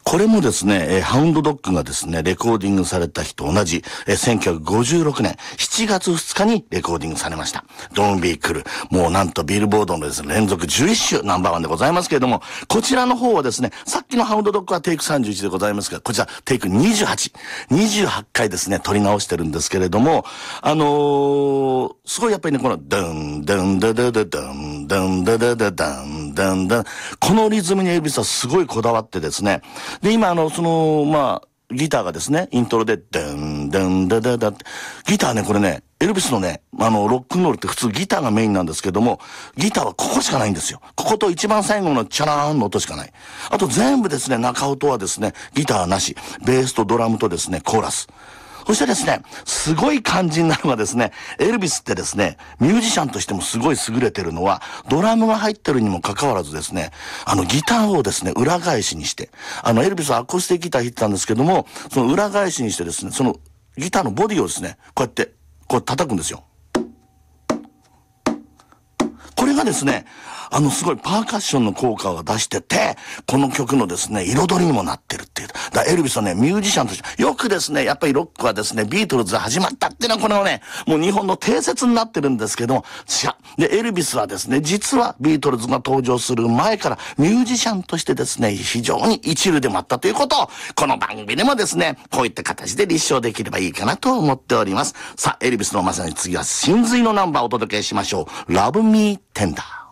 これもですね、ハウンドドッグがですね、レコーディングされた日と同じ、1956年7月2日にレコーディングされました。Don't Be Cool。もうなんとビルボードのですね、連続11週ナンバーワンでございますけれども、こちらの方はですね、さっきのハウンドドッグはテイク31でございますが、こちらテイク28。28回ですね、撮り直してるんですけれども、すごいやっぱりね、この、ドン、ドン、ドドドドン、ドン、ドドドドン、ドン、ドン、このリズムにエルビスはすごいこだわってですね、で、今ギターがですね、イントロで、ドン、ドン、ドドドって、ギターね、これね、エルビスのね、ロックンロールって普通ギターがメインなんですけども、ギターはここしかないんですよ。ここと一番最後のチャラーンの音しかない。あと全部ですね、中音はですね、ギターなし、ベースとドラムとですね、コーラス。そしてですね、すごい肝心なのがですね、エルビスってですね、ミュージシャンとしてもすごい優れてるのは、ドラムが入ってるにもかかわらずですね、ギターをですね、裏返しにして、エルビスはアコースティックギター弾いてたんですけども、その裏返しにしてですね、そのギターのボディをですね、こうやって、こう叩くんですよ。これがですね、すごいパーカッションの効果を出してて、この曲のですね、彩りにもなってるっていう。エルビスはね、ミュージシャンとして、よくですね、やっぱりロックはですね、ビートルズで始まったっていうのは、これはね、もう日本の定説になってるんですけども、違う。で、エルビスはですね、実はビートルズが登場する前から、ミュージシャンとしてですね、非常に一流でもあったということを、この番組でもですね、こういった形で立証できればいいかなと思っております。さあ、エルビスのまさに次は真髄のナンバーをお届けしましょう。Love Me Tender。